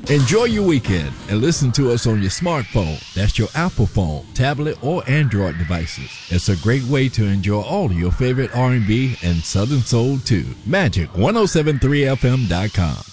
Enjoy your weekend and listen to us on your smartphone. That's your Apple phone, tablet, or Android devices. It's a great way to enjoy all of your favorite R&B and Southern Soul too. Magic1073fm.com.